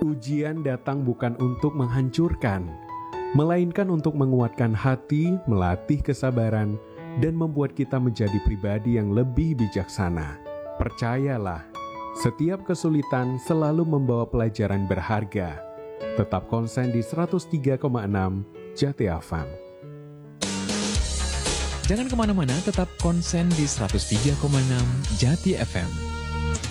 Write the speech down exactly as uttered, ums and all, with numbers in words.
Ujian datang bukan untuk menghancurkan, melainkan untuk menguatkan hati, melatih kesabaran, dan membuat kita menjadi pribadi yang lebih bijaksana. Percayalah, setiap kesulitan selalu membawa pelajaran berharga. Tetap konsen di seratus tiga koma enam Jati F M. Jangan kemana-mana, tetap konsen di seratus tiga koma enam Jati F M.